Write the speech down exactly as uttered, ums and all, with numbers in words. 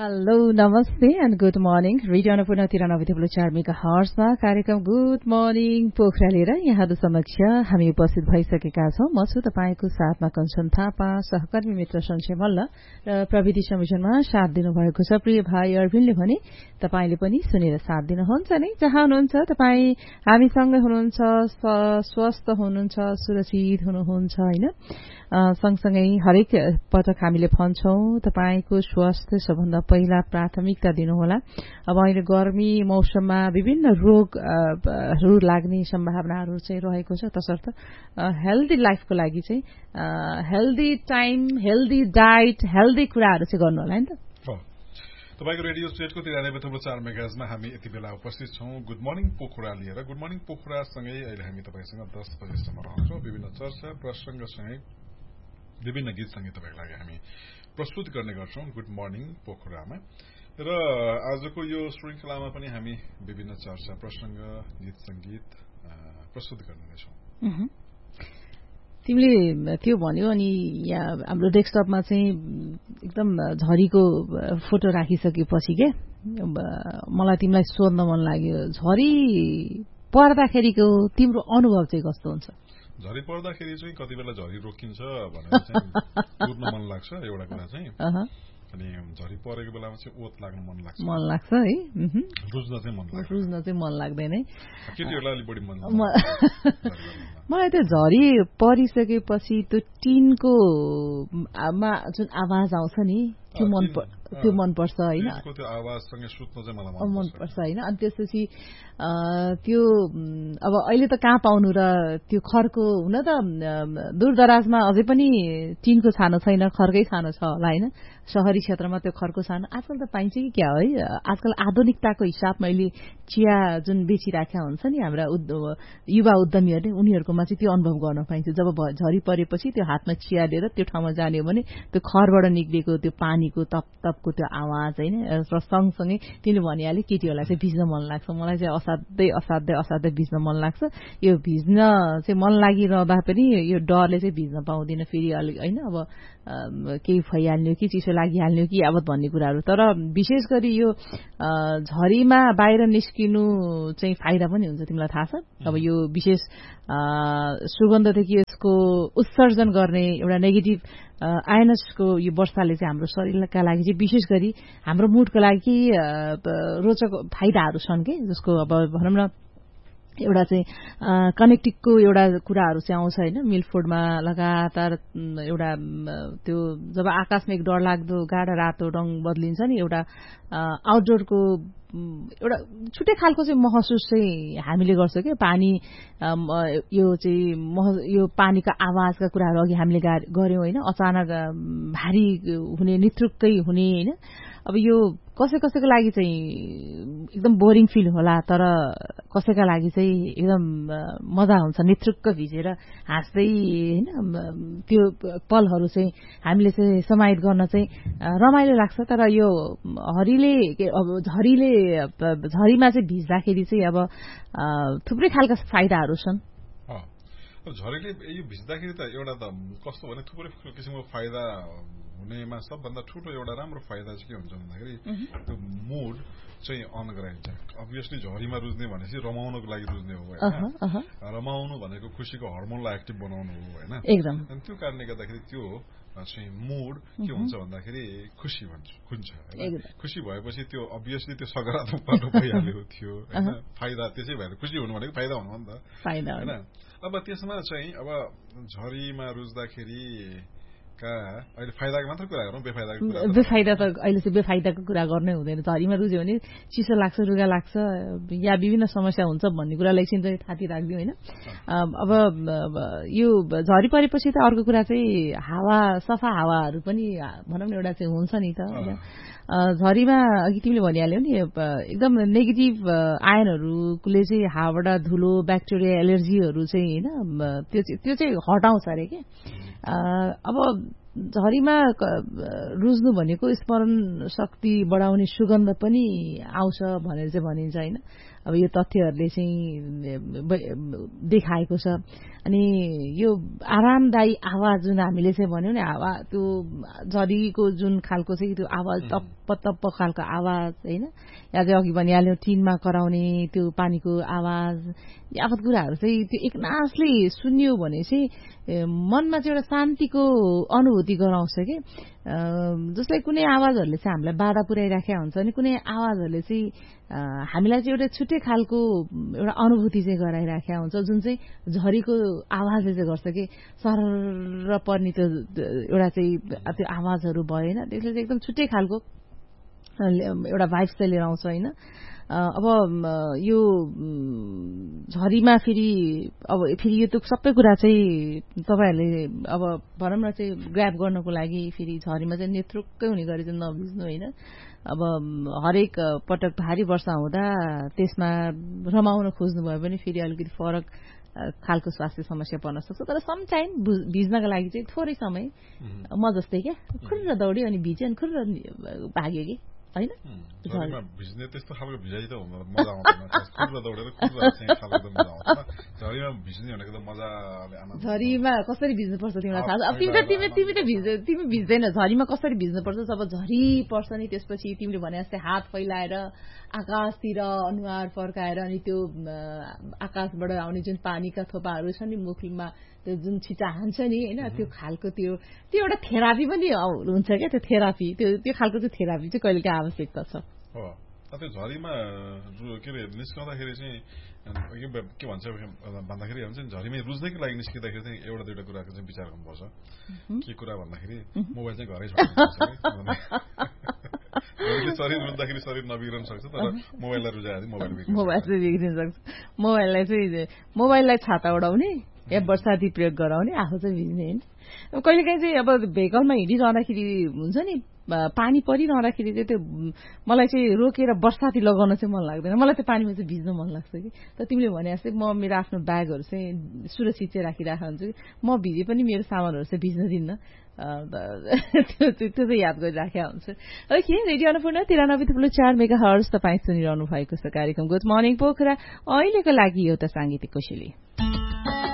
Hello नमस्ते and good morning radio Annapurna तिरानब्बे थप्लो चार मेगा हर्समा कार्यक्रम गुड मर्निङ पोखरा लिएर यहाँहरू समक्ष हामी उपस्थित भइसकेका छौं। म छु तपाईँको साथमा कञ्चन थापा, सहकर्मी मित्र सञ्जय मल्ल र प्रविधि संयोजनमा साथ दिनुभएको छ प्रिय भाइ अरविन्दले भने तपाईँले पनि सुनेर साथ दिनुहुन्छ नै। जहाँ हुनुहुन्छ तपाईँ हामीसँगै हुनुहुन्छ, स्वस्थ हुनुहुन्छ, सुरक्षित हुनुहुन्छ होइन। सँगसँगै हरेक पटक हामीले भन्छौं तपाईँको स्वास्थ्य सबभन्दा पहिला प्राथमिकता दिनुहोला। अब अहिले गर्मी मौसममा विभिन्न रोगहरू लाग्ने सम्भावनाहरू चाहिँ रहेको छ, तसर्थ हेल्दी लाइफको लागि चाहिँ healthy time, healthy diet, healthy कुराहरू चाहिँ गर्नु होला नि त। तपाईको रेडियो स्टेटको तिरानब्बे थप्लो चार मेगाजमा हामी यति बेला उपस्थित छौं गुड मर्निङ पोखरा लिएर। गुड मर्निङ पोखरा सँगै अहिले हामी तपाईसँग दस बजेसम्म रहन्छौं। विभिन्न चर्चा प्रसंगसँगै विभिन्न गीत संगीत तपाईको लागि हामी प्रस्तुत गर्ने गर्छौं गुड मर्निङ पोखरामा। र आजको यो श्रृंखलामा पनि हामी विभिन्न चर्चा प्रसंग गीत संगीत प्रस्तुत गर्नेछौं। तिमीले त्यो भन्यो अनि यहाँ हाम्रो डेस्कटपमा चाहिँ एकदम झरीको फोटो राखिसकेपछि के मलाई तिमीलाई सोध्न मन लाग्यो, झरी पर्दाखेरिको तिम्रो अनुभव चाहिँ कस्तो हुन्छ? झरी पर्दाखेरि चाहिँ कति बेला झरी रोकिन्छ भनेर चाहिँ कुद्न मन लाग्छ एउटा कुरा चाहिँ, अनि झरी परेको बेलामा चाहिँ ओत लाग्न मन लाग्छ मन लाग्छ है, रुज्न चाहिँ मन लाग्छ, रुज्न चाहिँ मन लाग्दैन है। केटीहरूलाई अलि बढी मन मलाई त्यो झरी परिसकेपछि त्यो टिनको जुन आवाज आउँछ नि त्यो मन त्यो मनपर्छ होइन, त्यो आवाजसँगै सुत्न चाहिँ मलाई मनपर्छ होइन। अनि त्यसपछि त्यो अब अहिले त कहाँ पाउनु र त्यो खरको हुन त दूरदराजमा अझै पनि टिनको छानो छैन, खरकै छानो छ होला होइन। शहरी क्षेत्रमा त्यो खरको छानो आजकल त पाइन्छ कि क्या है। आजकल आधुनिकताको हिसाबमा अहिले चिया जुन बेचिराखेका हुन्छ नि हाम्रा युवा उद्यमीहरूले, उनीहरूकोमा चाहिँ त्यो अनुभव गर्न पाइन्छ। जब झरी परेपछि त्यो हातमा चिया लिएर त्यो ठाउँमा जाने हो भने त्यो खरबाट निक्लेको त्यो पानीको तप तपको त्यो आवाज होइन, र सँगसँगै तिमीले भनिहाले केटीहरूलाई चाहिँ भिज्न मन लाग्छ। मलाई चाहिँ असाध्यै असाध्यै असाध्यै भिज्न मन लाग्छ। यो भिज्न चाहिँ मन लागिरहँदा पनि यो डरले चाहिँ भिज्न पाउँदिन फेरि अलिक होइन। अब केही भइहाल्यो कि चिसो लागिहाल्यो कि यावत भन्ने कुराहरू। तर विशेष गरी यो झरीमा बाहिर निस्किनु चाहिँ फाइदा पनि हुन्छ, तिमीलाई थाहा छ। अब यो विशेष सुगन्धदेखि यसको उत्सर्जन गर्ने एउटा नेगेटिभ आयनसको यो वर्षाले चाहिँ हाम्रो शरीरका लागि चाहिँ विशेष गरी हाम्रो मुडको लागि रोचक फाइदाहरू छन् कि, जसको अब भनौँ न एउटा चाहिँ कनेक्टिभको एउटा कुराहरू चाहिँ आउँछ होइन। मिल्फोर्डमा लगातार एउटा त्यो जब आकाशमा एक डरलाग्दो गाढा रातो रङ बदलिन्छ नि, एउटा आउटडोरको एउटा छुट्टै खालको चाहिँ महसुस चाहिँ हामीले गर्छ क्या। पानी यो चाहिँ यो पानीको आवाजका कुराहरू अघि हामीले गऱ्यौँ होइन। अचानक भारी हुने, निथुक्कै हुने होइन। अब यो कसै कसैको लागि चाहिँ एकदम बोरिङ फिल होला, तर कसैका लागि चाहिँ एकदम मजा हुन्छ निथुक्क भिजेर हाँस्दै होइन। त्यो पलहरू चाहिँ हामीले चाहिँ समाहित गर्न चाहिँ रमाइलो लाग्छ। तर यो हरीले अब झरीले झरीमा चाहिँ भिज्दाखेरि चाहिँ अब थुप्रै खालका फाइदाहरू छन्। झरीले यो भिज्दाखेरि त एउटा त कस्तो भने थुप्रै किसिमको फाइदा हुनेमा सबभन्दा ठुलो एउटा राम्रो फाइदा चाहिँ के हुन्छ भन्दाखेरि त्यो मुड चाहिँ अन गराइन्छ। अभियसली झरीमा रुज्ने भनेपछि रमाउनको लागि रुज्ने हो होइन। रमाउनु भनेको खुसीको हर्मोनलाई एक्टिभ बनाउनु हो होइन। एकदम। अनि त्यो कारणले गर्दाखेरि त्यो चाहिँ मुड के हुन्छ भन्दाखेरि खुसी भन्छ खुन्छ। खुसी भएपछि त्यो अभियसली त्यो सकारात्मक बाटो भइहालेको थियो होइन। फाइदा त्यसै भएर खुसी हुनु भनेको फाइदा हुनु हो नि त होइन। अब त्यसमा चाहिँ अब झरीमा रुज्दाखेरि अहिले फाइदाको मात्र कुरा गरौँ, बेफाइदाको कुरा बेफाइदा त अहिले चाहिँ बेफाइदाको कुरा गर्नै हुँदैन। झरीमा रुज्यो भने चिसो लाग्छ, रुगा लाग्छ, या विभिन्न समस्या हुन्छ भन्ने कुरालाई एकछिन चाहिँ थाती राख्दियो होइन। अब यो झरी परेपछि त अर्को कुरा चाहिँ हावा, सफा हावाहरू पनि भनौँ न एउटा चाहिँ हुन्छ नि त होइन। झरीमा अघि तिमीले भनिहाल्यौ नि एकदम नेगेटिभ आयनहरूले चाहिँ हावाबाट धुलो, ब्याक्टेरिया, एलर्जीहरू चाहिँ होइन त्यो त्यो चाहिँ हटाउँछ अरे के। अब झरीमा रुज्नु भनेको स्मरण शक्ति बढाउने सुगन्ध पनि आउँछ भनेर चाहिँ भनिन्छ होइन। अब यो तथ्यहरूले चाहिँ देखाएको छ। अनि यो आरामदायी आवाज जुन हामीले चाहिँ भन्यौं नि हावा त्यो झरीको जुन खालको चाहिँ त्यो आवाज टप्प टप्प खालको आवाज होइन, या चाहिँ अघि भनिहाल्यौं टिनमा कराउने त्यो पानीको आवाज, यावत कुराहरू चाहिँ त्यो एकनासले सुन्यो भने चाहिँ मनमा चाहिँ एउटा शान्तिको अनुभूति गराउँछ कि। जसलाई कुनै आवाजहरूले चाहिँ हामीलाई बाधा पुर्याइराखेका हुन्छ अनि कुनै आवाजहरूले चाहिँ हामीलाई चाहिँ एउटा छुट्टै खालको एउटा अनुभूति चाहिँ गराइराखेका हुन्छ, जुन चाहिँ झरीको आवाजले चाहिँ गर्छ कि सरर पर्ने त्यो एउटा चाहिँ त्यो आवाजहरू भयो होइन, त्यसले चाहिँ एकदम छुट्टै खालको एउटा भाइब्स चाहिँ लिएर आउँछ होइन। अब यो झरीमा फेरि अब फेरि यो त सबै कुरा चाहिँ तपाईँहरूले अब भनौँ न चाहिँ ग्र्याब गर्नको लागि फेरि झरीमा चाहिँ नेत्रुक्कै हुने गरी चाहिँ नभिज्नु होइन। अब हरेक पटक भारी वर्षा हुँदा त्यसमा रमाउन खोज्नु भयो भने फेरि अलिकति फरक खालको स्वास्थ्य समस्या पर्न सक्छ। तर सम टाइम भिज्नका लागि चाहिँ थोरै समय म जस्तै क्या खुर्र दौड्यो अनि भिज्यो अनि खुर्र भाग्यो कि होइन। झरीमा भिज्ने त्यस्तो खालको भिजाइ त हुँदैन, मजा आउँदैन। खुर्र दौडेर खुर्र चाहिँ खालको त मजा आउँदैन। झरीमा भिज्ने भनेको त मजाले आनन्द। झरीमा कसरी भिज्नुपर्छ तिमीलाई थाहा छ? अब तिमी त तिमी तिमी त भिज तिमी भिज्दैन। झरीमा कसरी भिज्नुपर्छ? जब झरी पर्छ नि त्यसपछि तिमीले भने जस्तै हात फैलाएर आकाशतिर अनुहार फर्काएर अनि त्यो आकाशबाट आउने जुन पानीका थोपाहरू छन् नि मुखमा त्यो जुन छिटा हान्छ नि होइन, त्यो खालको त्यो त्यो एउटा थेरापी पनि हुन्छ क्या। त्यो थेरापी त्यो त्यो खालको चाहिँ थेरापी चाहिँ कहिलेकाहीँ आवश्यकता छ। हो त्यो झरीमा के अरे निस्कँदाखेरि चाहिँ के भन्छ भन्दाखेरि हुन्छ नि, झरीमै रुच्दैको लागि निस्किँदाखेरि चाहिँ एउटा दुईवटा कुराको चाहिँ विचार गर्नुपर्छ। के कुरा भन्दाखेरि मोबाइल चाहिँ घरै छोड्नुपर्छ। शरीर रुच्दाखेरि शरीर नबिग्रन सक्छ, तर मोबाइललाई रुचायो मोबाइल मोबाइल चाहिँ बिग्रिन सक्छ। मोबाइललाई चाहिँ मोबाइललाई छाता उडाउने या बर्साती प्रयोग गराउने, आफू चाहिँ भिज्ने होइन। कहिलेकाहीँ चाहिँ अब भेहिकलमा हिँडिरहँदाखेरि हुन्छ नि पानी परिरहँदाखेरि चाहिँ त्यो मलाई चाहिँ रोकेर बर्साती लगाउन चाहिँ मन लाग्दैन, मलाई त्यो पानीमा चाहिँ भिज्न मन लाग्छ कि। त तिमीले भने जस्तै म मेरो आफ्नो ब्यागहरू चाहिँ सुरक्षित चाहिँ राखिरहेको हुन्छु कि, म भिजे पनि मेरो सामानहरू चाहिँ भिज्न दिन्न। त्यो त्यो चाहिँ याद गरिराखेका हुन्छ। ओके, रेडियो अन्नपूर्ण तिरानब्बे थुप्रो चार मेगा हर्ज तपाईँ सुनिरहनु भएको छ कार्यक्रम गुड मर्निङ पोखरा। अहिलेको लागि एउटा साङ्गीतिक कोसेली।